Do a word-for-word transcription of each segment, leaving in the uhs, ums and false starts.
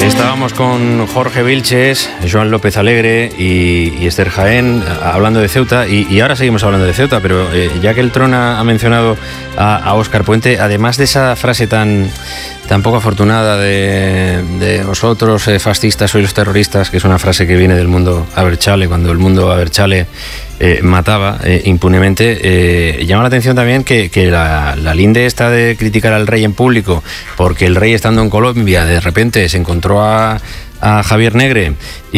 Estábamos con Jorge Vilches, Joan López Alegre y, y Esther Jaén hablando de Ceuta y, y ahora seguimos hablando de Ceuta, pero eh, ya que el Tron ha, ha mencionado a, a Óscar Puente, además de esa frase tan, tan poco afortunada de, de vosotros eh, fascistas sois los terroristas, que es una frase que viene del mundo Abertzale, cuando el mundo Abertzale eh, mataba eh, impunemente, eh, llama la atención también que, que la, la linde esta de criticar al rey en público, porque el rey estando en Colombia de repente se encontró a, a Javier Negre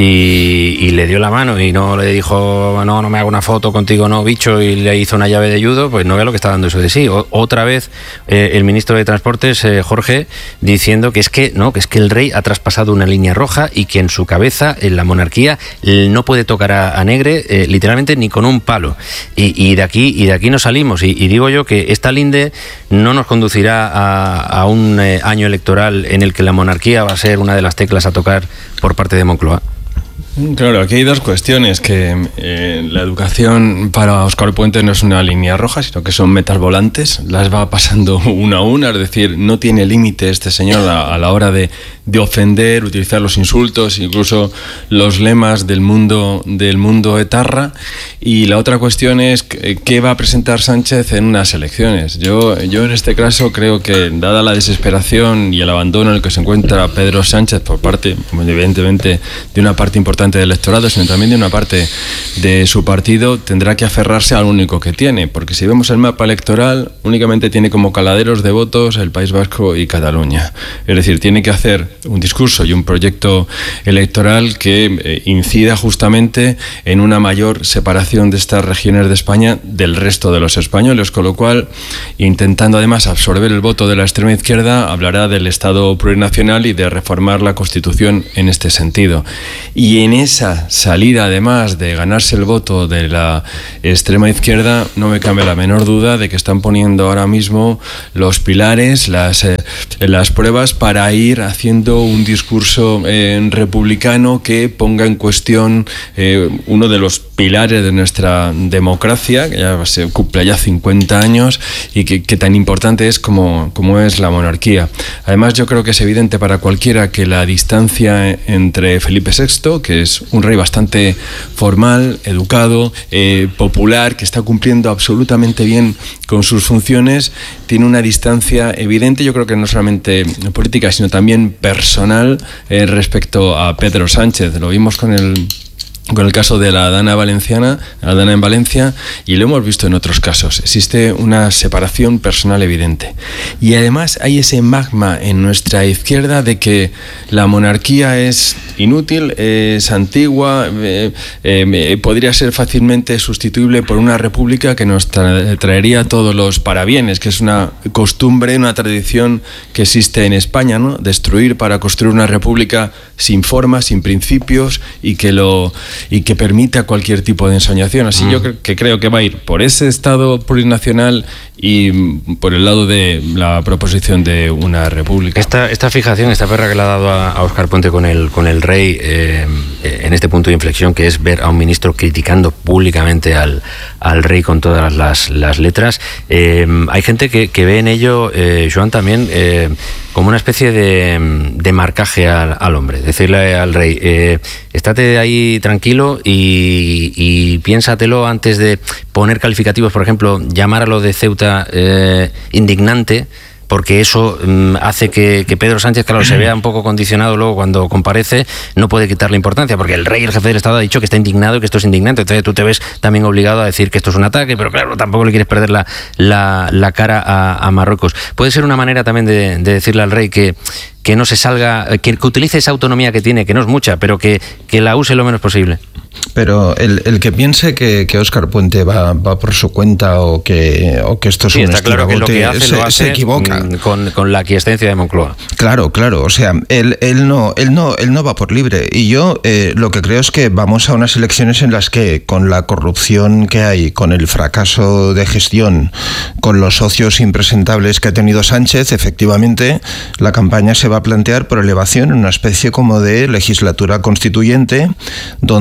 y, y le dio la mano y no le dijo no, no me hago una foto contigo, no, bicho, y le hizo una llave de judo, pues no vea lo que está dando eso de sí. O, otra vez eh, el ministro de Transportes, eh, Jorge, diciendo que es que no, que es que el rey ha traspasado una línea roja y que en su cabeza, en la monarquía, no puede tocar a, a Negre eh, literalmente ni con un palo. Y, y de aquí y de aquí nos salimos. Y, y digo yo que esta linde no nos conducirá a, a un eh, año electoral en el que la monarquía va a ser una de las teclas a tocar por parte de Moncloa. Claro, aquí hay dos cuestiones, que eh, la educación para Óscar Puente no es una línea roja, sino que son metas volantes, las va pasando una a una, es decir, no tiene límite este señor a, a la hora de, de ofender, utilizar los insultos, incluso los lemas del mundo, del mundo etarra. Y la otra cuestión es qué va a presentar Sánchez en unas elecciones. Yo, yo en este caso creo que, dada la desesperación y el abandono en el que se encuentra Pedro Sánchez por parte, evidentemente, de una parte importante del electorado, sino también de una parte de su partido, tendrá que aferrarse al único que tiene, porque si vemos el mapa electoral, únicamente tiene como caladeros de votos el País Vasco y Cataluña. Es decir, tiene que hacer un discurso y un proyecto electoral que eh, incida justamente en una mayor separación de estas regiones de España del resto de los españoles, con lo cual, intentando además absorber el voto de la extrema izquierda, hablará del Estado plurinacional y de reformar la Constitución en este sentido. Y en esa salida, además de ganarse el voto de la extrema izquierda, no me cabe la menor duda de que están poniendo ahora mismo los pilares, las, eh, las pruebas para ir haciendo un discurso eh, republicano que ponga en cuestión eh, uno de los pilares de nuestra democracia, que ya se cumple ya cincuenta años y que, que tan importante es como, como es la monarquía. Además, yo creo que es evidente para cualquiera que la distancia entre Felipe sexto, que es un rey bastante formal, educado, eh, popular, que está cumpliendo absolutamente bien con sus funciones, tiene una distancia evidente, yo creo que no solamente política, sino también personal eh, respecto a Pedro Sánchez. Lo vimos con el con el caso de la Dana Valenciana, la Dana en Valencia, y lo hemos visto en otros casos. Existe una separación personal evidente. Y además hay ese magma en nuestra izquierda de que la monarquía es inútil, es antigua, eh, eh, podría ser fácilmente sustituible por una república que nos tra- traería todos los parabienes, que es una costumbre, una tradición que existe en España, ¿no? Destruir para construir una república sin forma, sin principios y que lo y que permita cualquier tipo de ensoñación. Así mm. yo cre- que creo que va a ir por ese Estado plurinacional y por el lado de la proposición de una república. Esta, esta fijación, esta perra que le ha dado a, a Óscar Puente con el, con el rey eh, en este punto de inflexión, que es ver a un ministro criticando públicamente al, al rey con todas las, las letras, eh, hay gente que, que ve en ello, eh, Joan, también eh, como una especie de, de marcaje al, al hombre, decirle al rey, eh, estate ahí tranquilo y, y piénsatelo antes de poner calificativos, por ejemplo, llamar a lo de Ceuta eh, indignante, porque eso um, hace que, que Pedro Sánchez, claro, se vea un poco condicionado luego cuando comparece, no puede quitarle importancia, porque el rey, el jefe del Estado, ha dicho que está indignado y que esto es indignante. Entonces tú te ves también obligado a decir que esto es un ataque, pero claro, tampoco le quieres perder la, la, la cara a, a Marruecos. Puede ser una manera también de, de decirle al rey que que no se salga, que, que utilice esa autonomía que tiene, que no es mucha, pero que, que la use lo menos posible. Pero el, el que piense que, que Óscar Puente va, va por su cuenta o que, o que esto es sí, un está claro que lo que hace, se, lo hace se equivoca. Con, con la aquiescencia de Moncloa. Claro, claro. O sea, él, él, no, él, no, él no va por libre. Y yo eh, lo que creo es que vamos a unas elecciones en las que, con la corrupción que hay, con el fracaso de gestión, con los socios impresentables que ha tenido Sánchez, efectivamente, la campaña se va a plantear por elevación en una especie como de legislatura constituyente, donde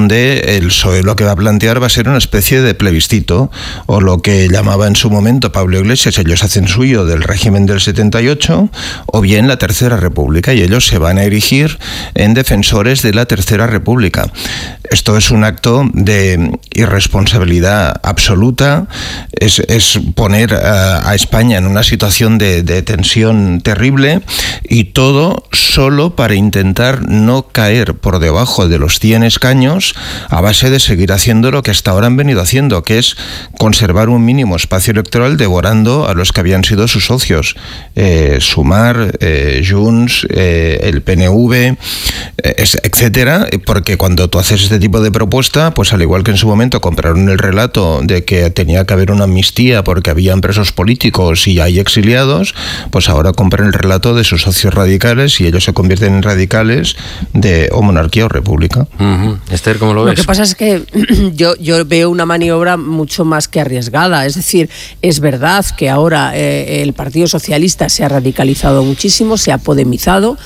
el P S O E lo que va a plantear va a ser una especie de plebiscito, o lo que llamaba en su momento Pablo Iglesias, ellos hacen suyo del régimen del setenta y ocho, o bien la Tercera República, y ellos se van a erigir en defensores de la Tercera República. Esto es un acto de irresponsabilidad absoluta, es, es poner a, a España en una situación de, de tensión terrible, y todo solo para intentar no caer por debajo de los cien escaños a base de seguir haciendo lo que hasta ahora han venido haciendo, que es conservar un mínimo espacio electoral devorando a los que habían sido sus socios, eh, Sumar, eh, Junts, eh, el P N V, eh, etcétera, porque cuando tú haces este tipo de propuesta, pues al igual que en su momento compraron el relato de que tenía que haber una amnistía porque habían presos políticos y hay exiliados, pues ahora compran el relato de sus socios radicales y ellos se convierten en radicales de o monarquía o república. Uh-huh. Esther, ¿cómo lo ves? Lo que pasa es que yo, yo veo una maniobra mucho más que arriesgada. Es decir, es verdad que ahora eh, el Partido Socialista se ha radicalizado muchísimo, se ha podemizado.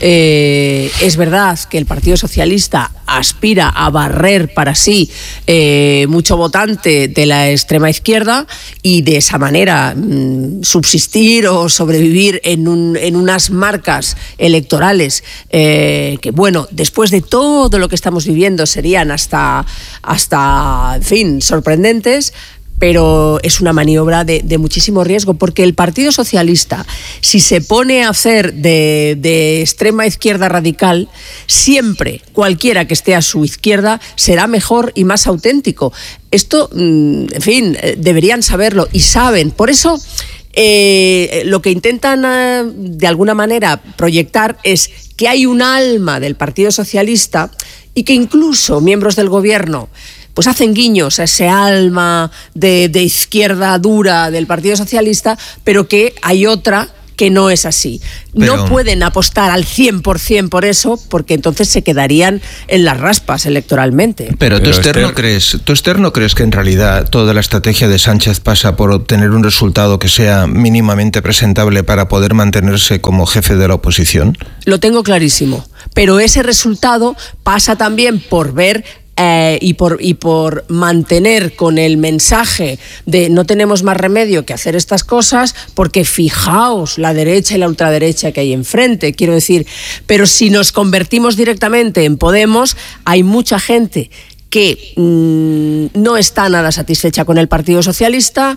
Eh, es verdad que el Partido Socialista aspira a barrer para sí eh, mucho votante de la extrema izquierda y de esa manera mmm, subsistir o sobrevivir en, un, en unas marcas electorales eh, que, bueno, después de todo lo que estamos viviendo serían hasta, hasta en fin, sorprendentes. Pero es una maniobra de, de muchísimo riesgo, porque el Partido Socialista, si se pone a hacer de, de extrema izquierda radical, siempre cualquiera que esté a su izquierda será mejor y más auténtico. Esto, en fin, deberían saberlo y saben. Por eso, eh, lo que intentan eh, de alguna manera proyectar es que hay un alma del Partido Socialista y que incluso miembros del gobierno pues hacen guiños a ese alma de, de izquierda dura del Partido Socialista, pero que hay otra que no es así. Pero no pueden apostar al cien por ciento por eso, porque entonces se quedarían en las raspas electoralmente. Pero tú, Esther, ¿no crees, tú, Esther, ¿no crees que en realidad toda la estrategia de Sánchez pasa por obtener un resultado que sea mínimamente presentable para poder mantenerse como jefe de la oposición? Lo tengo clarísimo, pero ese resultado pasa también por ver Eh, y, por, y por mantener con el mensaje de no tenemos más remedio que hacer estas cosas, porque fijaos la derecha y la ultraderecha que hay enfrente, quiero decir, pero si nos convertimos directamente en Podemos, hay mucha gente que mmm, no está nada satisfecha con el Partido Socialista,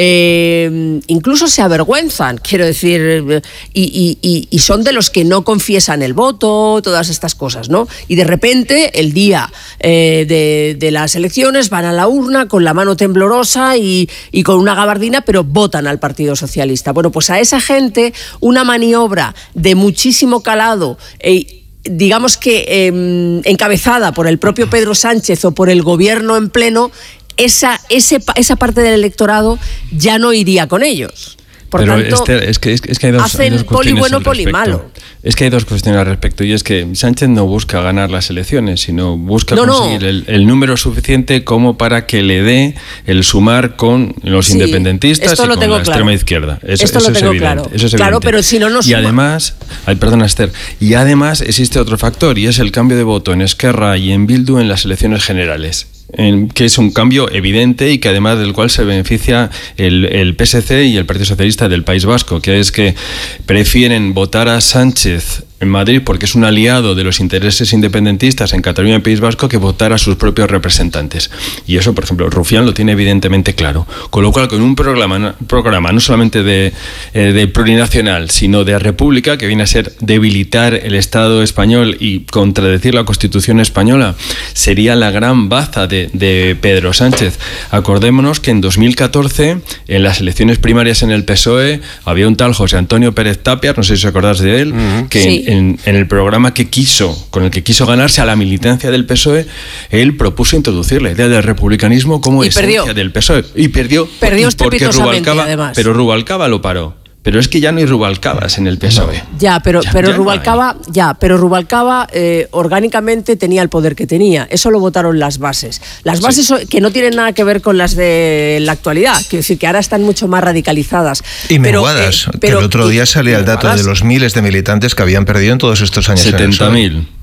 eh, incluso se avergüenzan, quiero decir, y, y, y son de los que no confiesan el voto, todas estas cosas, ¿no? Y de repente, el día eh, de, de las elecciones, van a la urna con la mano temblorosa y, y con una gabardina, pero votan al Partido Socialista. Bueno, pues a esa gente, una maniobra de muchísimo calado, eh, digamos que eh, encabezada por el propio Pedro Sánchez o por el gobierno en pleno, esa, ese, esa parte del electorado ya no iría con ellos. Por Pero tanto, Esther, es que, es, es que hay dos, hacen hay dos poli bueno, poli respecto. malo. Es que hay dos cuestiones al respecto, y es que Sánchez no busca ganar las elecciones, sino busca no, conseguir no. El, el número suficiente como para que le dé el sumar con los sí, independentistas y con la claro. extrema izquierda. Eso, esto eso lo es tengo evidente, claro. eso es claro, evidente. pero si no nos Y suma. además, ay, perdona Esther, y además existe otro factor, y es el cambio de voto en Esquerra y en Bildu en las elecciones generales. En, que es un cambio evidente y que además del cual se beneficia el, el P S C y el Partido Socialista del País Vasco, que es que prefieren votar a Sánchez en Madrid porque es un aliado de los intereses independentistas en Cataluña y País Vasco que votar a sus propios representantes. Y eso, por ejemplo, Rufián lo tiene evidentemente claro. Con lo cual, con un programa, programa no solamente de, eh, de plurinacional, sino de república, que viene a ser debilitar el Estado español y contradecir la Constitución española, sería la gran baza de, de Pedro Sánchez. Acordémonos que en dos mil catorce, en las elecciones primarias en el P S O E, había un tal José Antonio Pérez Tapias, no sé si os acordáis de él, uh-huh. que sí. en, en el programa que quiso, con el que quiso ganarse a la militancia del P S O E, él propuso introducir la idea del republicanismo como y esencia perdió. del P S O E. Y perdió. Perdió porque Rubalcaba, además. Pero Rubalcaba lo paró. Pero es que ya no hay Rubalcabas en el P S O E. Ya, pero, ya, pero ya Rubalcaba, no ya, pero Rubalcaba eh, orgánicamente tenía el poder que tenía. Eso lo votaron las bases. Las bases sí. que no tienen nada que ver con las de la actualidad. Quiero decir que ahora están mucho más radicalizadas. Y menguadas. Eh, pero, que el otro día salía el dato de los miles de militantes que habían perdido en todos estos años. setenta mil.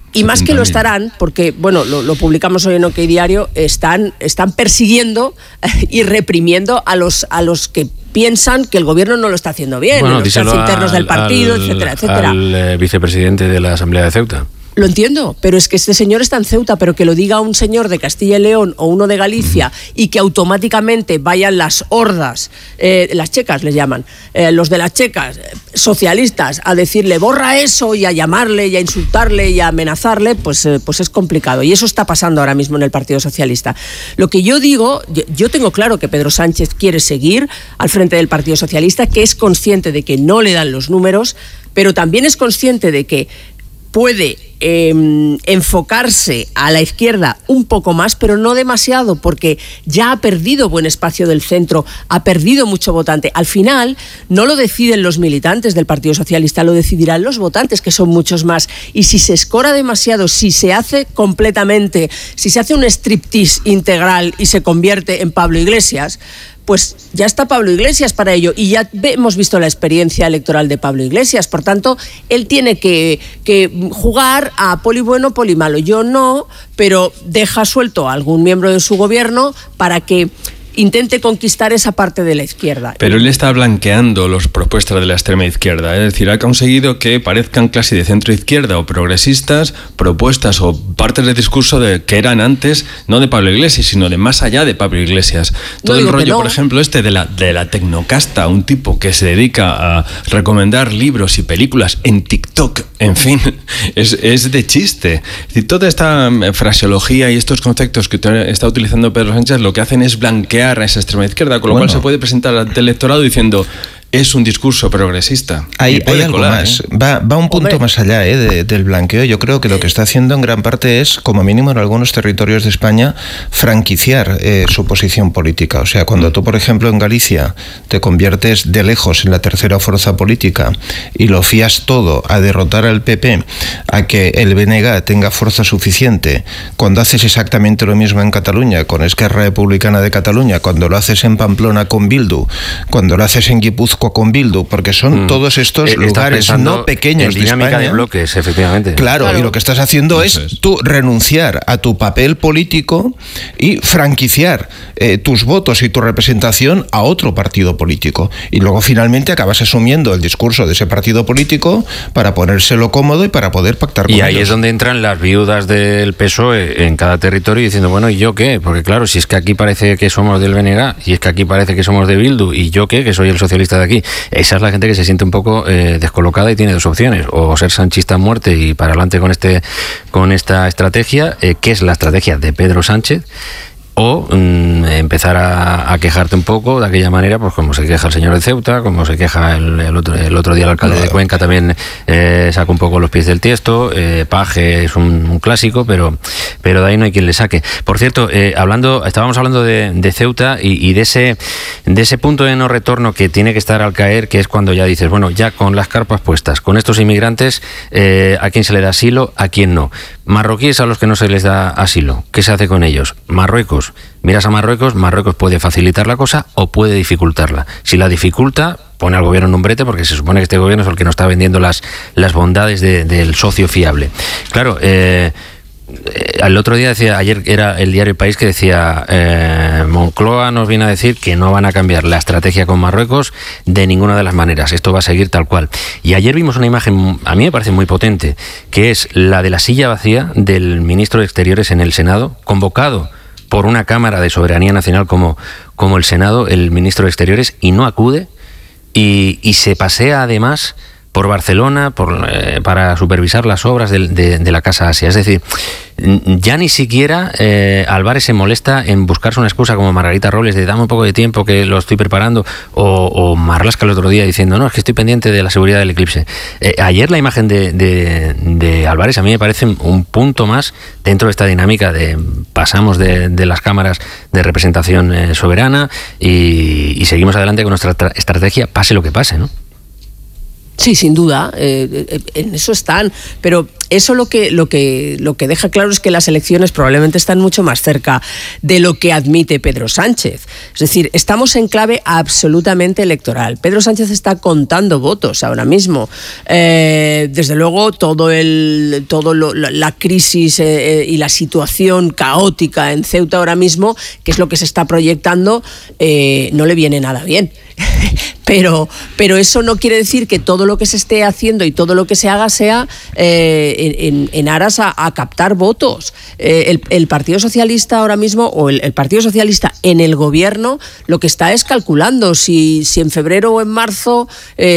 Y más que lo estarán, porque, bueno, lo, lo publicamos hoy en OK Diario, están, están persiguiendo y reprimiendo a los, a los que piensan que el gobierno no lo está haciendo bien, bueno, los chats internos del partido, al, etcétera, etcétera. Al eh, vicepresidente de la Asamblea de Ceuta. Lo entiendo, pero es que este señor está en Ceuta, pero que lo diga un señor de Castilla y León o uno de Galicia y que automáticamente vayan las hordas, eh, las checas les llaman, eh, los de las checas, eh, socialistas, a decirle borra eso y a llamarle y a insultarle y a amenazarle, pues, eh, pues es complicado. Y eso está pasando ahora mismo en el Partido Socialista. Lo que yo digo, yo, yo tengo claro que Pedro Sánchez quiere seguir al frente del Partido Socialista, que es consciente de que no le dan los números, pero también es consciente de que puede eh, enfocarse a la izquierda un poco más, pero no demasiado, porque ya ha perdido buen espacio del centro, ha perdido mucho votante. Al final no lo deciden los militantes del Partido Socialista, lo decidirán los votantes, que son muchos más. Y si se escora demasiado, si se hace completamente, si se hace un striptease integral y se convierte en Pablo Iglesias, pues ya está Pablo Iglesias para ello, y ya hemos visto la experiencia electoral de Pablo Iglesias. Por tanto, él tiene que, que jugar a poli bueno, poli malo. Yo no, pero deja suelto a algún miembro de su gobierno para que intente conquistar esa parte de la izquierda. Pero él está blanqueando las propuestas de la extrema izquierda, es decir, ha conseguido que parezcan casi de centro izquierda o progresistas propuestas o partes del discurso de que eran antes, no de Pablo Iglesias, sino de más allá de Pablo Iglesias. Todo no el digo rollo, no. por ejemplo, este de la, de la tecnocasta, un tipo que se dedica a recomendar libros y películas en TikTok, en fin, es, es de chiste. Es decir, toda esta fraseología y estos conceptos que está utilizando Pedro Sánchez lo que hacen es blanquear a esa extrema izquierda, con lo bueno. cual se puede presentar ante el electorado diciendo es un discurso progresista. Hay, hay algo colar, más. ¿eh? Va, va un punto Hombre. más allá ¿eh? de, del blanqueo. Yo creo que lo que está haciendo en gran parte es, como mínimo en algunos territorios de España, franquiciar eh, su posición política. O sea, cuando tú, por ejemplo, en Galicia te conviertes de lejos en la tercera fuerza política y lo fías todo a derrotar al P P, a que el B N G tenga fuerza suficiente, cuando haces exactamente lo mismo en Cataluña con Esquerra Republicana de Cataluña, cuando lo haces en Pamplona con Bildu, cuando lo haces en Guipúzcoa con Bildu, porque son mm. todos estos eh, lugares no pequeños en dinámica de España. de bloques, efectivamente. Claro, claro, y lo que estás haciendo es, es tú renunciar a tu papel político y franquiciar eh, tus votos y tu representación a otro partido político. Y luego finalmente acabas asumiendo el discurso de ese partido político para ponérselo cómodo y para poder pactar con Y ellos. ahí es donde entran las viudas del P S O E en cada territorio diciendo, bueno, ¿y yo qué? Porque claro, si es que aquí parece que somos del B N G y es que aquí parece que somos de Bildu, ¿y yo qué? Que soy el socialista de aquí. Esa es la gente que se siente un poco eh, descolocada y tiene dos opciones, o ser sanchista a muerte y para adelante con este con esta estrategia, eh, que es la estrategia de Pedro Sánchez, o mm, empezar a, a quejarte un poco de aquella manera, pues como se queja el señor de Ceuta, como se queja el, el, otro, el otro día el alcalde de Cuenca, también eh, saca un poco los pies del tiesto. eh, Paje es un, un clásico, pero pero de ahí no hay quien le saque. Por cierto, eh, hablando estábamos hablando de, de Ceuta y, y de ese de ese punto de no retorno que tiene que estar al caer, que es cuando ya dices, bueno, ya con las carpas puestas, con estos inmigrantes, eh, ¿a quién se le da asilo? ¿A quién no? Marroquíes a los que no se les da asilo, ¿qué se hace con ellos? Marruecos. Miras a Marruecos, Marruecos puede facilitar la cosa o puede dificultarla. Si la dificulta, pone al gobierno en un brete, porque se supone que este gobierno es el que nos está vendiendo las, las bondades de, del socio fiable. Claro, eh, el otro día decía, ayer era el diario El País que decía, eh, Moncloa nos viene a decir que no van a cambiar la estrategia con Marruecos de ninguna de las maneras, esto va a seguir tal cual. Y ayer vimos una imagen, a mí me parece muy potente, que es la de la silla vacía del ministro de Exteriores en el Senado, convocado por una Cámara de Soberanía Nacional como, como el Senado, el ministro de Exteriores, y no acude, y, y se pasea además por Barcelona por, eh, para supervisar las obras de, de, de la Casa Asia. Es decir, ya ni siquiera eh, Álvarez se molesta en buscarse una excusa como Margarita Robles de dame un poco de tiempo que lo estoy preparando, o, o Marlaska el otro día diciendo no, es que estoy pendiente de la seguridad del eclipse. Eh, ayer la imagen de, de, de Álvarez a mí me parece un punto más dentro de esta dinámica de pasamos de, de las cámaras de representación eh, soberana y, y seguimos adelante con nuestra tra- estrategia, pase lo que pase, ¿no? Sí, sin duda, eh, en eso están, pero eso lo que, lo que, lo que deja claro es que las elecciones probablemente están mucho más cerca de lo que admite Pedro Sánchez. Es decir, estamos en clave absolutamente electoral. Pedro Sánchez está contando votos ahora mismo. Eh, desde luego, todo el, todo lo, la crisis eh, y la situación caótica en Ceuta ahora mismo, que es lo que se está proyectando, eh, no le viene nada bien. Pero, pero eso no quiere decir que todo lo que se esté haciendo y todo lo que se haga sea eh, en, en aras a, a captar votos. Eh, el, el Partido Socialista ahora mismo, o el, el Partido Socialista en el gobierno, lo que está es calculando si, si en febrero o en marzo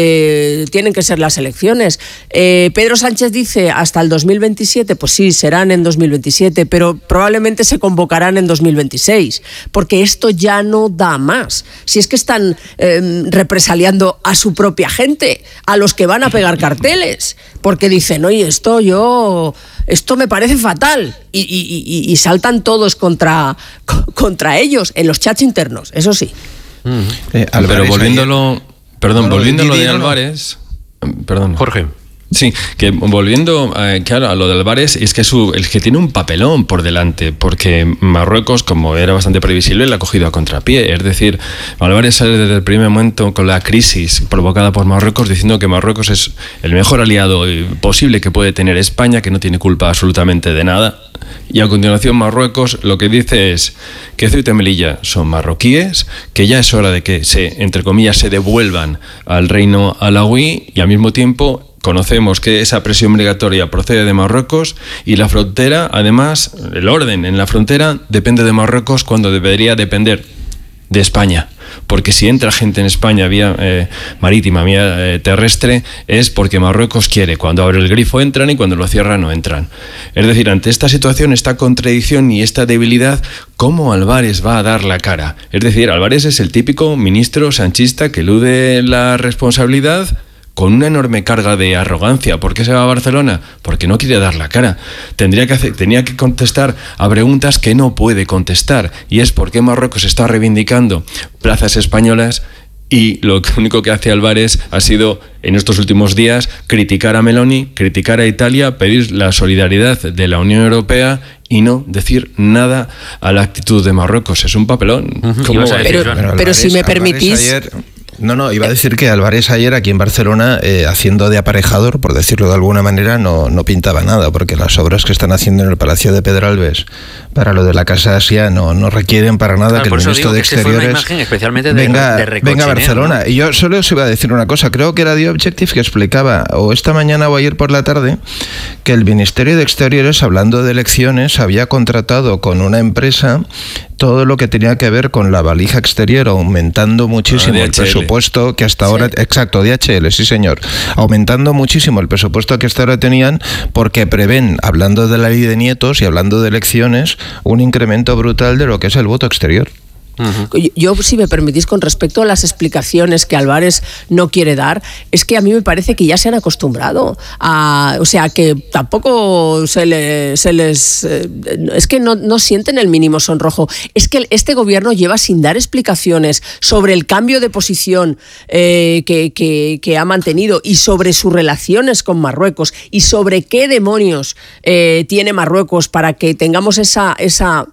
eh, tienen que ser las elecciones. Eh, Pedro Sánchez dice hasta el dos mil veintisiete, pues sí, serán en dos mil veintisiete, pero probablemente se convocarán en dos mil veintiséis, porque esto ya no da más. Si es que están eh, represaliando a su propia gente, a los que van a pegar carteles, porque dicen, oye, esto yo, esto me parece fatal, y, y, y, y saltan todos contra, contra ellos, en los chats internos, eso sí. Mm. Eh, Pero volviéndolo, ayer... perdón, no, volviéndolo de Álvarez, perdón. Jorge. Sí, que volviendo eh, claro, a lo de Álvarez, es que, su, el que tiene un papelón por delante, porque Marruecos, como era bastante previsible, le ha cogido a contrapié. Es decir, Álvarez sale desde el primer momento con la crisis provocada por Marruecos, diciendo que Marruecos es el mejor aliado posible que puede tener España, que no tiene culpa absolutamente de nada. Y a continuación Marruecos lo que dice es que Ceuta y Melilla son marroquíes, que ya es hora de que se, entre comillas, se devuelvan al reino alauí, y al mismo tiempo conocemos que esa presión migratoria procede de Marruecos, y la frontera, además, el orden en la frontera depende de Marruecos cuando debería depender de España. Porque si entra gente en España vía eh, marítima, vía eh, terrestre, es porque Marruecos quiere. Cuando abre el grifo entran y cuando lo cierra no entran. Es decir, ante esta situación, esta contradicción y esta debilidad, ¿cómo Álvarez va a dar la cara? Es decir, Álvarez es el típico ministro sanchista que elude la responsabilidad con una enorme carga de arrogancia. ¿Por qué se va a Barcelona? Porque no quiere dar la cara. Tendría que hacer, tenía que contestar a preguntas que no puede contestar, y es por qué Marruecos está reivindicando plazas españolas, y lo único que hace Álvarez ha sido, en estos últimos días, criticar a Meloni, criticar a Italia, pedir la solidaridad de la Unión Europea y no decir nada a la actitud de Marruecos. Es un papelón. Uh-huh. ¿Cómo va a decir, pero, pero, pero si me permitís... Ayer... No, no, iba a decir que Álvarez ayer aquí en Barcelona, eh, haciendo de aparejador, por decirlo de alguna manera, no, no pintaba nada, porque las obras que están haciendo en el Palacio de Pedralbes para lo de la Casa Asia no, no requieren para nada ah, que el ministro de Exteriores imagen, especialmente de, venga, de venga a Barcelona. ¿No? Y yo solo os iba a decir una cosa, creo que era The Objective que explicaba, o esta mañana o ayer por la tarde, que el Ministerio de Exteriores, hablando de elecciones, había contratado con una empresa todo lo que tenía que ver con la valija exterior, aumentando muchísimo ah, el presupuesto que hasta ahora... Sí. Exacto, D H L, sí señor. Aumentando muchísimo el presupuesto que hasta ahora tenían, porque prevén, hablando de la ley de nietos y hablando de elecciones, un incremento brutal de lo que es el voto exterior. Uh-huh. Yo, si me permitís, con respecto a las explicaciones que Álvarez no quiere dar, es que a mí me parece que ya se han acostumbrado a, o sea, que tampoco se, le, se les, eh, es que no, no sienten el mínimo sonrojo. Es que este gobierno lleva sin dar explicaciones sobre el cambio de posición eh, que, que, que ha mantenido, y sobre sus relaciones con Marruecos, y sobre qué demonios eh, tiene Marruecos para que tengamos esa, esa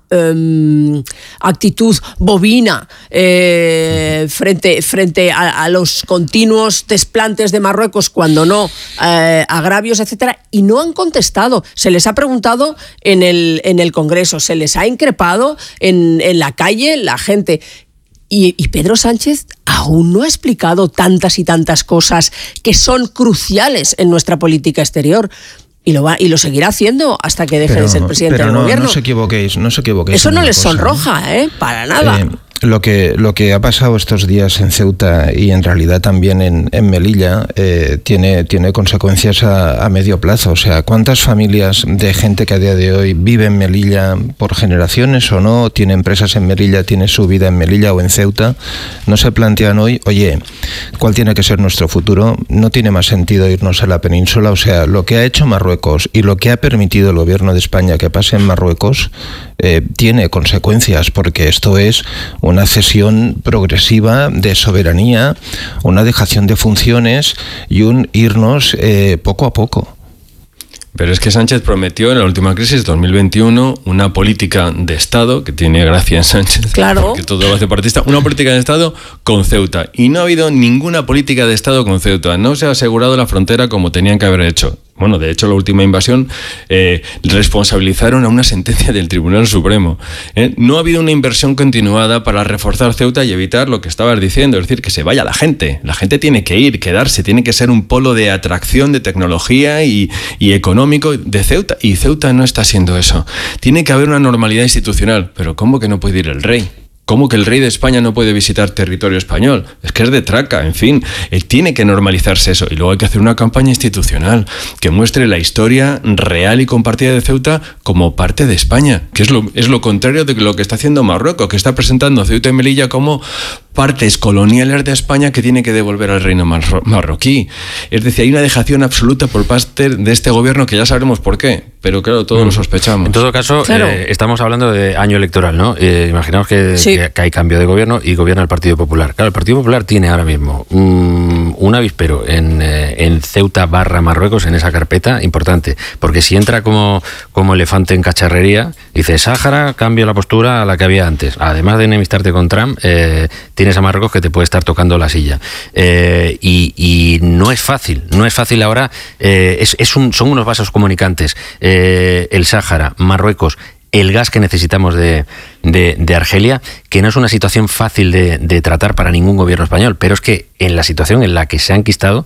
um, actitud bovina eh, frente, frente a, a los continuos desplantes de Marruecos, cuando no, eh, agravios, etcétera, y no han contestado. Se les ha preguntado en el, en el Congreso, se les ha increpado en, en la calle la gente. Y, y Pedro Sánchez aún no ha explicado tantas y tantas cosas que son cruciales en nuestra política exterior. Y lo va y lo seguirá haciendo hasta que deje pero, de ser presidente pero del no, gobierno. No os equivoquéis, no os equivoquéis. Eso no les cosa, sonroja, ¿eh? Para nada. Eh, Lo que, lo que ha pasado estos días en Ceuta y en realidad también en, en Melilla eh, tiene, tiene consecuencias a, a medio plazo. O sea, ¿cuántas familias de gente que a día de hoy vive en Melilla por generaciones o no, tiene empresas en Melilla, tiene su vida en Melilla o en Ceuta, no se plantean hoy, oye, ¿cuál tiene que ser nuestro futuro? No tiene más sentido irnos a la península. O sea, lo que ha hecho Marruecos Marruecos y lo que ha permitido el gobierno de España que pase en Marruecos eh, tiene consecuencias, porque esto es una cesión progresiva de soberanía, una dejación de funciones y un irnos eh, poco a poco. Pero es que Sánchez prometió en la última crisis, dos mil veintiuno, una política de Estado, que tiene gracia en Sánchez, claro, porque todo lo hace partista, una política de Estado con Ceuta. Y no ha habido ninguna política de Estado con Ceuta. No se ha asegurado la frontera como tenían que haber hecho. Bueno, de hecho, la última invasión eh, responsabilizaron a una sentencia del Tribunal Supremo. ¿eh? No ha habido una inversión continuada para reforzar Ceuta y evitar lo que estabas diciendo, es decir, que se vaya la gente. La gente tiene que ir, quedarse, tiene que ser un polo de atracción, de tecnología y, y económico de Ceuta. Y Ceuta no está siendo eso. Tiene que haber una normalidad institucional. Pero ¿cómo que no puede ir el rey? ¿Cómo que el rey de España no puede visitar territorio español? Es que es de traca, en fin. Eh, tiene que normalizarse eso. Y luego hay que hacer una campaña institucional que muestre la historia real y compartida de Ceuta como parte de España, que es lo, es lo contrario de lo que está haciendo Marruecos, que está presentando a Ceuta y Melilla como partes coloniales de España que tiene que devolver al reino marro- marroquí. Es decir, hay una dejación absoluta por parte de este gobierno que ya sabremos por qué, pero claro, todos mm. lo sospechamos. En todo caso, claro. eh, estamos hablando de año electoral, ¿no? Eh, imaginaos que, sí. que, que hay cambio de gobierno y gobierna el Partido Popular. Claro, el Partido Popular tiene ahora mismo um, un avispero en, eh, en Ceuta barra Marruecos, en esa carpeta, importante, porque si entra como, como elefante en cacharrería, dice, Sáhara, cambio la postura a la que había antes. Además de enemistarte con Trump, eh, tienes a Marruecos que te puede estar tocando la silla. Eh, y, y no es fácil, no es fácil ahora, eh, es, es un, son unos vasos comunicantes. Eh, el Sáhara, Marruecos, el gas que necesitamos de, de, de Argelia, que no es una situación fácil de, de tratar para ningún gobierno español, pero es que en la situación en la que se ha enquistado,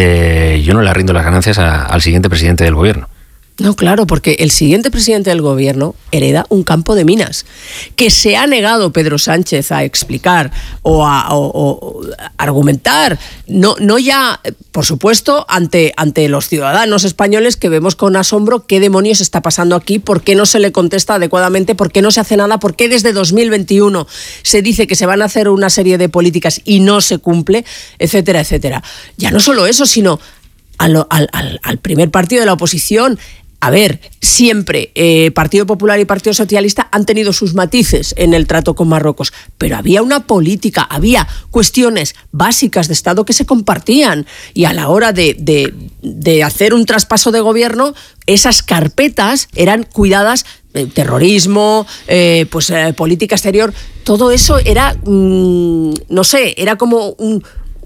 eh, yo no le rindo las ganancias a, al siguiente presidente del gobierno. No, claro, porque el siguiente presidente del gobierno hereda un campo de minas que se ha negado Pedro Sánchez a explicar o a o, o argumentar, no, no ya, por supuesto, ante, ante los ciudadanos españoles que vemos con asombro qué demonios está pasando aquí, por qué no se le contesta adecuadamente, por qué no se hace nada, por qué desde dos mil veintiuno se dice que se van a hacer una serie de políticas y no se cumple, etcétera, etcétera. Ya no solo eso, sino al, al, al, al primer partido de la oposición. A ver, siempre eh, Partido Popular y Partido Socialista han tenido sus matices en el trato con Marruecos, pero había una política, había cuestiones básicas de Estado que se compartían y a la hora de, de, de hacer un traspaso de gobierno, esas carpetas eran cuidadas, eh, terrorismo, eh, pues eh, política exterior, todo eso era, mmm, no sé, era como un...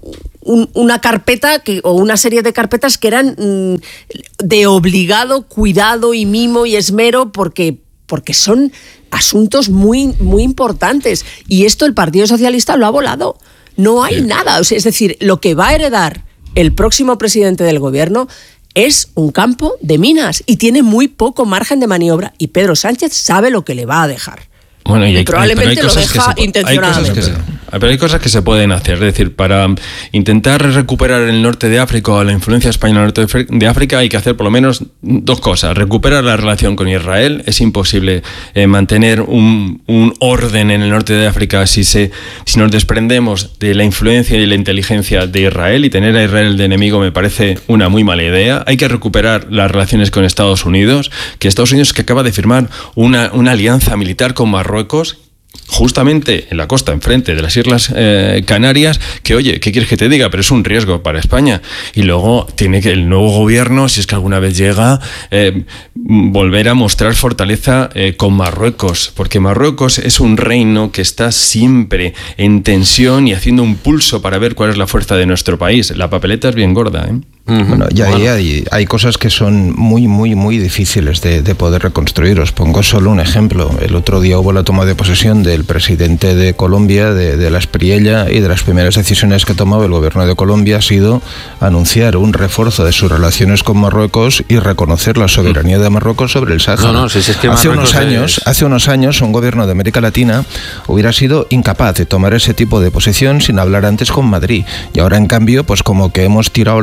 Un, una carpeta que, o una serie de carpetas que eran mm, de obligado cuidado y mimo y esmero porque, porque son asuntos muy, muy importantes y esto el Partido Socialista lo ha volado. No hay sí. nada, o sea, es decir, lo que va a heredar el próximo presidente del gobierno es un campo de minas y tiene muy poco margen de maniobra y Pedro Sánchez sabe lo que le va a dejar. Bueno, y hay, y probablemente hay, lo deja se, intencionadamente. Hay cosas, que se, pero hay cosas que se pueden hacer. Es decir, para intentar recuperar el norte de África o la influencia española en el norte de África hay que hacer por lo menos dos cosas. Recuperar la relación con Israel. Es imposible eh, mantener un, un orden en el norte de África si, se, si nos desprendemos de la influencia y la inteligencia de Israel, y tener a Israel de enemigo me parece una muy mala idea. Hay que recuperar las relaciones con Estados Unidos, que Estados Unidos que acaba de firmar una, una alianza militar con Marruecos, Marruecos, justamente en la costa, enfrente de las Islas eh, Canarias, que oye, ¿qué quieres que te diga? Pero es un riesgo para España. Y luego tiene que el nuevo gobierno, si es que alguna vez llega, eh, volver a mostrar fortaleza eh, con Marruecos, porque Marruecos es un reino que está siempre en tensión y haciendo un pulso para ver cuál es la fuerza de nuestro país. La papeleta es bien gorda, ¿eh? Uh-huh. Bueno, y ahí hay, hay cosas que son muy, muy, muy difíciles de, de poder reconstruir. Os pongo solo un ejemplo. El otro día hubo la toma de posesión del presidente de Colombia, de, de la Espriella, y de las primeras decisiones que ha tomado el gobierno de Colombia ha sido anunciar un refuerzo de sus relaciones con Marruecos y reconocer la soberanía de Marruecos sobre el Sáhara. No, no, si, si es que hace, unos años, es... hace unos años un gobierno de América Latina hubiera sido incapaz de tomar ese tipo de posición sin hablar antes con Madrid. Y ahora, en cambio, pues como que hemos tirado la toalla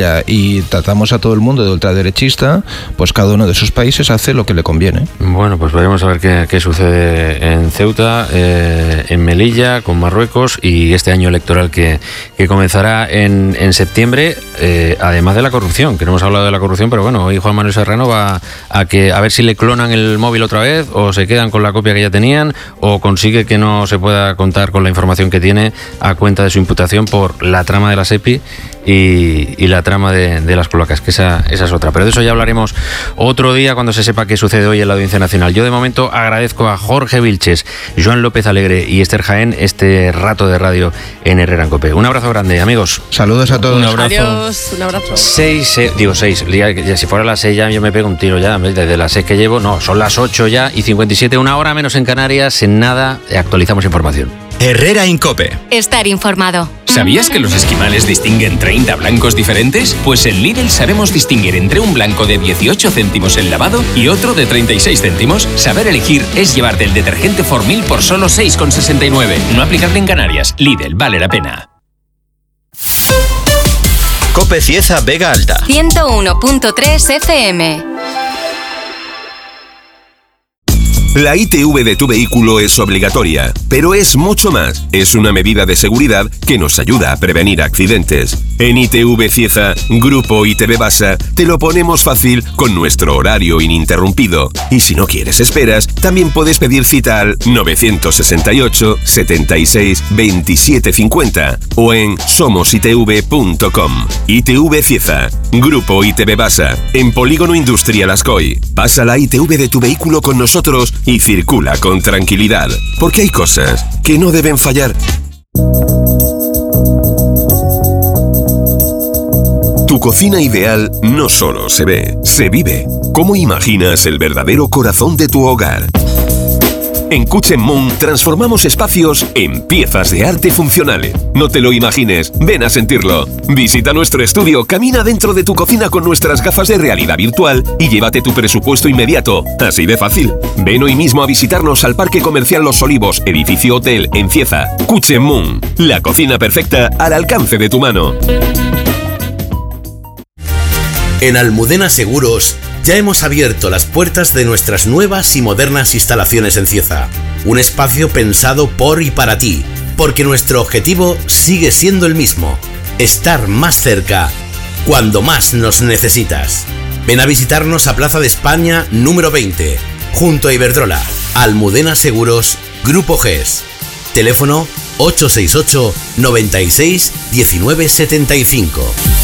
derecha y tratamos a todo el mundo de ultraderechista, pues cada uno de esos países hace lo que le conviene. Bueno, pues veremos a ver qué, qué sucede en Ceuta, eh, en Melilla, con Marruecos y este año electoral que, que comenzará en, en septiembre, eh, además de la corrupción, que no hemos hablado de la corrupción, pero bueno, hoy Juan Manuel Serrano va a, que, a ver si le clonan el móvil otra vez o se quedan con la copia que ya tenían o consigue que no se pueda contar con la información que tiene a cuenta de su imputación por la trama de la SEPI y, y la trama de, de las cloacas, que esa, esa es otra. Pero de eso ya hablaremos otro día cuando se sepa qué sucede hoy en la Audiencia Nacional. Yo de momento agradezco a Jorge Vilches, Joan López Alegre y Esther Jaén este rato de radio en Herrera en Cope. Un abrazo grande, amigos. Saludos a todos. Un abrazo. Adiós, un abrazo. Seis, eh, digo seis, ya, ya, si fuera las seis ya yo me pego un tiro ya, desde las seis que llevo, no, son las ocho ya y cincuenta y siete, una hora menos en Canarias, en nada actualizamos información. Herrera en Cope. Estar informado. ¿Sabías que los esquimales distinguen treinta blancos diferentes? Pues en Lidl sabemos distinguir entre un blanco de dieciocho céntimos el lavado y otro de treinta y seis céntimos. Saber elegir es llevarte el detergente Formil por solo seis con sesenta y nueve. No aplicable en Canarias. Lidl, vale la pena. Cope Cieza Vega Alta. ciento uno punto tres F M. La I T V de tu vehículo es obligatoria, pero es mucho más. Es una medida de seguridad que nos ayuda a prevenir accidentes. En I T V Cieza, Grupo I T V Basa, te lo ponemos fácil con nuestro horario ininterrumpido. Y si no quieres esperas, también puedes pedir cita al nueve seis ocho, setenta y seis, veintisiete cincuenta o en somos i t v punto com. I T V Cieza, Grupo I T V Basa, en Polígono Industrial Ascoy. Pasa la I T V de tu vehículo con nosotros y circula con tranquilidad, porque hay cosas que no deben fallar. Tu cocina ideal no solo se ve, se vive. ¿Cómo imaginas el verdadero corazón de tu hogar? En Kitchen Moon transformamos espacios en piezas de arte funcionales. No te lo imagines, ven a sentirlo. Visita nuestro estudio, camina dentro de tu cocina con nuestras gafas de realidad virtual y llévate tu presupuesto inmediato. Así de fácil. Ven hoy mismo a visitarnos al Parque Comercial Los Olivos, edificio hotel en Cieza. Kitchen Moon, la cocina perfecta al alcance de tu mano. En Almudena Seguros ya hemos abierto las puertas de nuestras nuevas y modernas instalaciones en Cieza. Un espacio pensado por y para ti, porque nuestro objetivo sigue siendo el mismo: estar más cerca cuando más nos necesitas. Ven a visitarnos a Plaza de España número veinte, junto a Iberdrola. Almudena Seguros, Grupo G E S. Teléfono ocho seis ocho, noventa y seis, diecinueve setenta y cinco.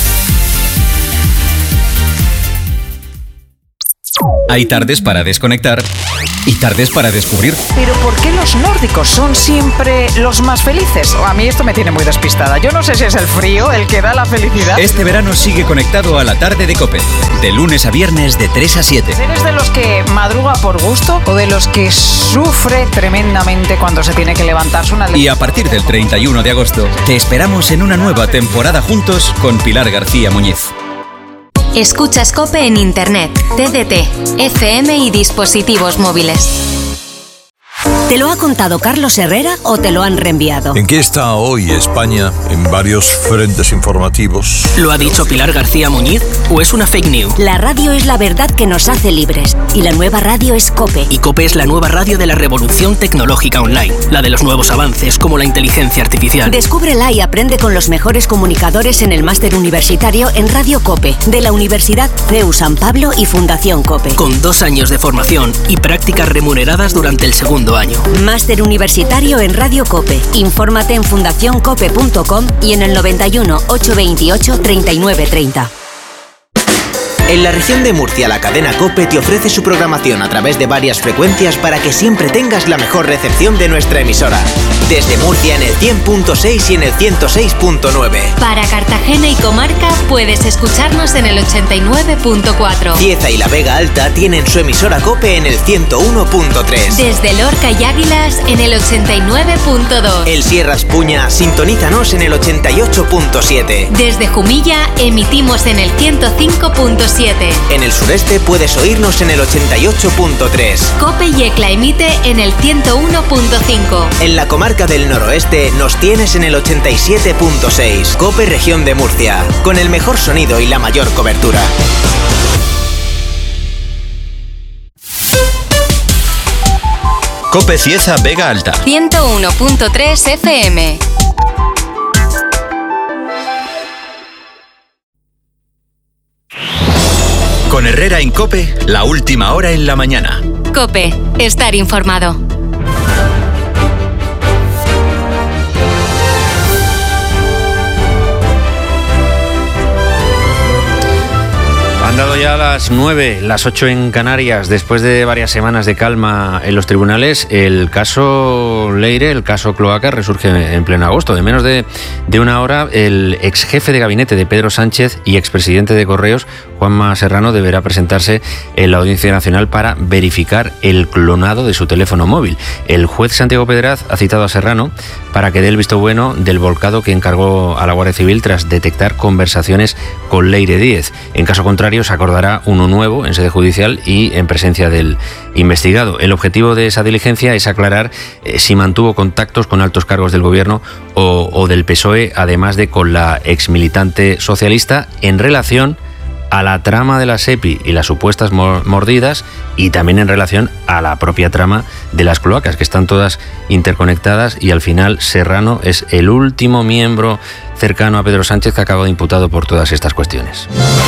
Hay tardes para desconectar y tardes para descubrir. Pero ¿por qué los nórdicos son siempre los más felices? A mí esto me tiene muy despistada. Yo no sé si es el frío el que da la felicidad. Este verano sigue conectado a la tarde de COPE, de lunes a viernes de tres a siete. ¿Eres de los que madruga por gusto o de los que sufre tremendamente cuando se tiene que levantarse una... Y a partir del treinta y uno de agosto te esperamos en una nueva temporada juntos con Pilar García Muñiz. Escuchas COPE en Internet, T D T, F M y dispositivos móviles. ¿Te lo ha contado Carlos Herrera o te lo han reenviado? ¿En qué está hoy España en varios frentes informativos? ¿Lo ha dicho Pilar García Muñiz o es una fake news? La radio es la verdad que nos hace libres y la nueva radio es COPE. Y COPE es la nueva radio de la revolución tecnológica online, la de los nuevos avances como la inteligencia artificial. Descúbrela y aprende con los mejores comunicadores en el máster universitario en Radio COPE de la Universidad C E U San Pablo y Fundación COPE. Con dos años de formación y prácticas remuneradas durante el segundo año. Máster universitario en Radio COPE. Infórmate en fundación cope punto com y en el noventa y uno, ochocientos veintiocho, treinta y nueve treinta. En la región de Murcia, la cadena COPE te ofrece su programación a través de varias frecuencias para que siempre tengas la mejor recepción de nuestra emisora. Desde Murcia en el cien punto seis y en el ciento seis punto nueve. Para Cartagena y comarca puedes escucharnos en el ochenta y nueve punto cuatro. Cieza y la Vega Alta tienen su emisora COPE en el ciento uno punto tres. Desde Lorca y Águilas en el ochenta y nueve punto dos. El Sierra Espuña, sintonízanos en el ochenta y ocho punto siete. Desde Jumilla emitimos en el ciento cinco punto siete. siete. En el sureste puedes oírnos en el ochenta y ocho punto tres. COPE y ECLA emite en el ciento uno punto cinco. En la comarca del noroeste nos tienes en el ochenta y siete punto seis. COPE Región de Murcia, con el mejor sonido y la mayor cobertura. COPE Cieza Vega Alta. ciento uno punto tres F M. Con Herrera en COPE, la última hora en la mañana. COPE, estar informado. Han dado ya las nueve, las ocho en Canarias. Después de varias semanas de calma en los tribunales, el caso Leire, el caso Cloaca, resurge en pleno agosto. De menos de, de una hora, el ex jefe de gabinete de Pedro Sánchez y expresidente de Correos, Juanma Serrano, deberá presentarse en la Audiencia Nacional para verificar el clonado de su teléfono móvil. El juez Santiago Pedraz ha citado a Serrano para que dé el visto bueno del volcado que encargó a la Guardia Civil tras detectar conversaciones con Leire Díez. En caso contrario, se acordará uno nuevo en sede judicial y en presencia del investigado. El objetivo de esa diligencia es aclarar eh, si mantuvo contactos con altos cargos del gobierno o, o del P S O E, además de con la exmilitante socialista, en relación a la trama de la SEPI y las supuestas mordidas, y también en relación a la propia trama de las cloacas, que están todas interconectadas, y al final Serrano es el último miembro cercano a Pedro Sánchez que ha acabado imputado por todas estas cuestiones.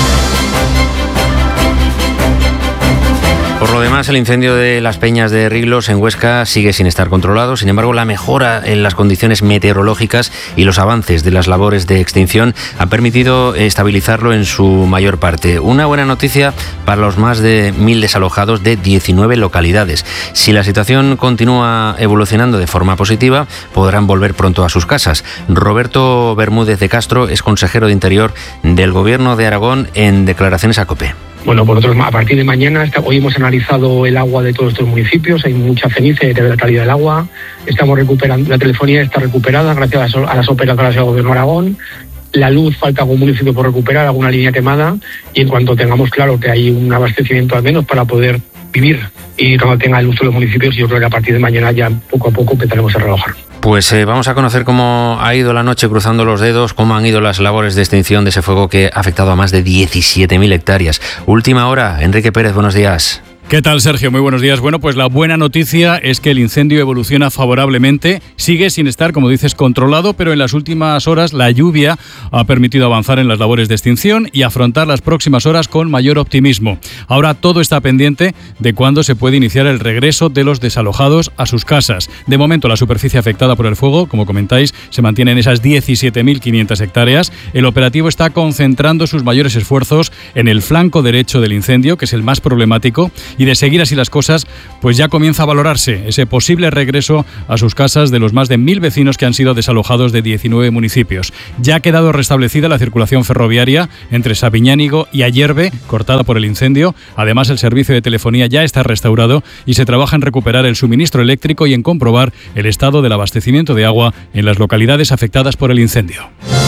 Por lo demás, el incendio de las Peñas de Riglos en Huesca sigue sin estar controlado. Sin embargo, la mejora en las condiciones meteorológicas y los avances de las labores de extinción han permitido estabilizarlo en su mayor parte. Una buena noticia para los más de mil desalojados de diecinueve localidades. Si la situación continúa evolucionando de forma positiva, podrán volver pronto a sus casas. Roberto Bermúdez de Castro es consejero de Interior del Gobierno de Aragón en declaraciones a COPE. Bueno, por otro, a partir de mañana, hoy hemos analizado el agua de todos estos municipios, hay mucha ceniza de la calidad del agua, estamos recuperando, la telefonía está recuperada gracias a las operadoras del Gobierno de Aragón, la luz falta algún municipio por recuperar, alguna línea quemada, y en cuanto tengamos claro que hay un abastecimiento al menos para poder vivir y cuando tenga el uso de los municipios, yo creo que a partir de mañana ya poco a poco empezaremos a rebajar. Pues eh, vamos a conocer cómo ha ido la noche cruzando los dedos, cómo han ido las labores de extinción de ese fuego que ha afectado a más de diecisiete mil hectáreas. Última hora, Enrique Pérez, buenos días. ¿Qué tal, Sergio? Muy buenos días. Bueno, pues la buena noticia es que el incendio evoluciona favorablemente. Sigue sin estar, como dices, controlado, pero en las últimas horas la lluvia ha permitido avanzar en las labores de extinción y afrontar las próximas horas con mayor optimismo. Ahora todo está pendiente de cuándo se puede iniciar el regreso de los desalojados a sus casas. De momento, la superficie afectada por el fuego, como comentáis, se mantiene en esas diecisiete mil quinientas hectáreas. El operativo está concentrando sus mayores esfuerzos en el flanco derecho del incendio, que es el más problemático. Y de seguir así las cosas, pues ya comienza a valorarse ese posible regreso a sus casas de los más de mil vecinos que han sido desalojados de diecinueve municipios. Ya ha quedado restablecida la circulación ferroviaria entre Sabiñánigo y Ayerbe, cortada por el incendio. Además, el servicio de telefonía ya está restaurado y se trabaja en recuperar el suministro eléctrico y en comprobar el estado del abastecimiento de agua en las localidades afectadas por el incendio.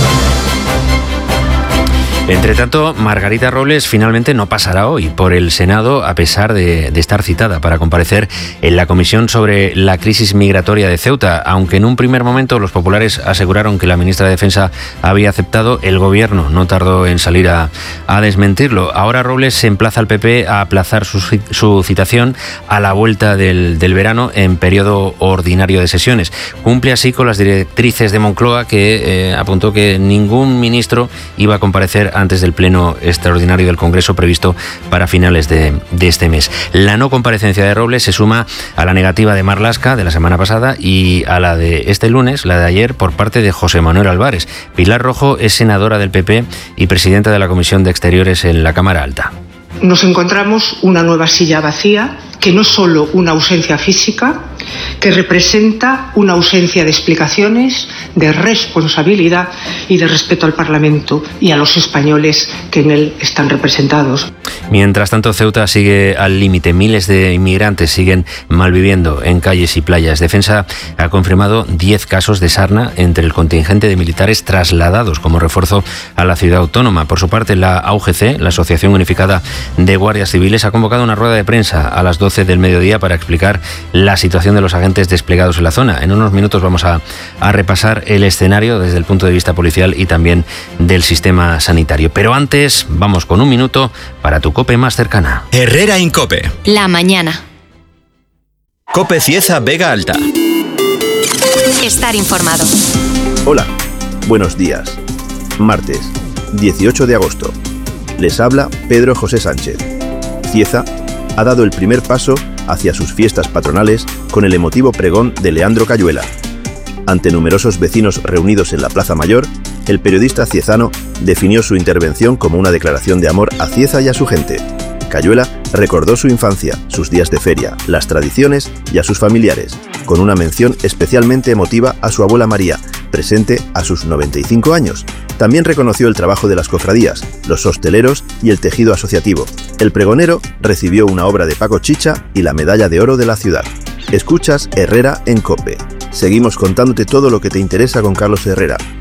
Entre tanto, Margarita Robles finalmente no pasará hoy por el Senado, a pesar de, de estar citada para comparecer en la comisión sobre la crisis migratoria de Ceuta. Aunque en un primer momento los populares aseguraron que la ministra de Defensa había aceptado, el gobierno no tardó en salir a, a desmentirlo. Ahora Robles se emplaza al P P a aplazar su, su citación a la vuelta del, del verano en periodo ordinario de sesiones. Cumple así con las directrices de Moncloa, que eh, apuntó que ningún ministro iba a comparecer antes del pleno extraordinario del Congreso previsto para finales de, de este mes. La no comparecencia de Robles se suma a la negativa de Marlaska de la semana pasada y a la de este lunes, la de ayer, por parte de José Manuel Álvarez. Pilar Rojo es senadora del P P y presidenta de la Comisión de Exteriores en la Cámara Alta. Nos encontramos una nueva silla vacía que no es solo una ausencia física, que representa una ausencia de explicaciones, de responsabilidad y de respeto al Parlamento y a los españoles que en él están representados. Mientras tanto, Ceuta sigue al límite. Miles de inmigrantes siguen malviviendo en calles y playas. Defensa ha confirmado diez casos de sarna entre el contingente de militares trasladados como refuerzo a la ciudad autónoma. Por su parte, la A U G C, la Asociación Unificada de Guardias Civiles, ha convocado una rueda de prensa a las doce del mediodía para explicar la situación de los agentes desplegados en la zona. En unos minutos vamos a, a repasar el escenario desde el punto de vista policial y también del sistema sanitario. Pero antes, vamos con un minuto para tu COPE más cercana. Herrera Incope. La mañana. COPE Cieza Vega Alta. Estar informado. Hola, buenos días. Martes, dieciocho de agosto. Les habla Pedro José Sánchez. Cieza ha dado el primer paso hacia sus fiestas patronales con el emotivo pregón de Leandro Cayuela. Ante numerosos vecinos reunidos en la Plaza Mayor, el periodista ciezano definió su intervención como una declaración de amor a Cieza y a su gente. Cayuela recordó su infancia, sus días de feria, las tradiciones y a sus familiares, con una mención especialmente emotiva a su abuela María, presente a sus noventa y cinco años. También reconoció el trabajo de las cofradías, los hosteleros y el tejido asociativo. El pregonero recibió una obra de Paco Chicha y la medalla de oro de la ciudad. Escuchas Herrera en COPE. Seguimos contándote todo lo que te interesa con Carlos Herrera,